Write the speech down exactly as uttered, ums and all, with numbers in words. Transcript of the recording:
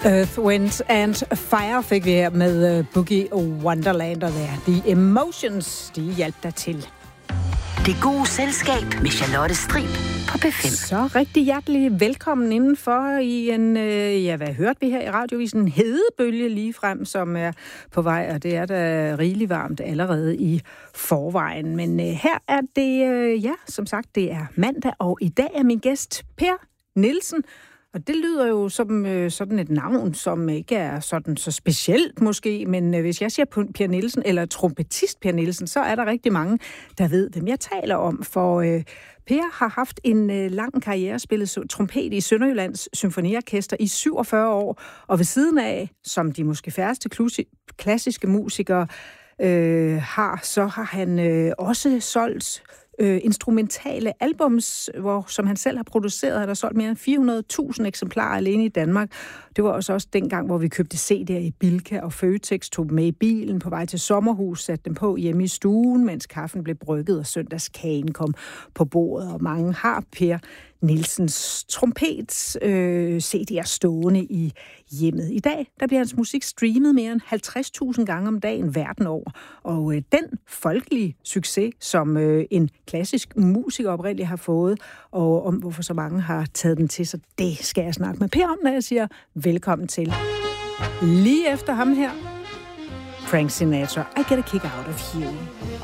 Earth, Wind and Fire fik vi her med uh, Boogie Wonderland, og der The Emotions, de hjalp dig til. Det gode selskab med Charlotte Strib på P fem. Så rigtig hjertelig velkommen indenfor i en, øh, ja, hvad hørte vi her i radiovisen? En hedebølge lige frem, som er på vej, og det er da rigeligt varmt allerede i forvejen. Men øh, her er det, øh, ja, som sagt, det er mandag, og i dag er min gæst Per Nielsen. Og det lyder jo som øh, sådan et navn, som ikke er sådan så specielt måske, men øh, hvis jeg siger Per Nielsen, eller trompetist Per Nielsen, så er der rigtig mange, der ved, hvem jeg taler om. For øh, Per har haft en øh, lang karriere, spillet trompet i Sønderjyllands Symfoniorkester i syvogfyrre år, og ved siden af, som de måske færreste klassiske musikere øh, har, så har han øh, også solgt Øh, instrumentale albums, hvor, som han selv har produceret, har der solgt mere end fire hundrede tusind eksemplarer alene i Danmark. Det var også, også dengang, hvor vi købte C D'er i Bilka og Føtex, tog dem med i bilen på vej til sommerhus, satte dem på hjemme i stuen, mens kaffen blev brygget og søndagskagen kom på bordet. Og mange har Per Nielsens trompet øh, C D'er stående i hjemmet. I dag der bliver hans musik streamet mere end halvtreds tusind gange om dagen verden over. Og øh, den folkelige succes, som øh, en klassisk musiker oprindeligt har fået, og om hvorfor så mange har taget den til sig, det skal jeg snakke med Per om, når jeg siger velkommen til. Lige efter ham her, Frank Sinatra, I Get a Kick Out of You.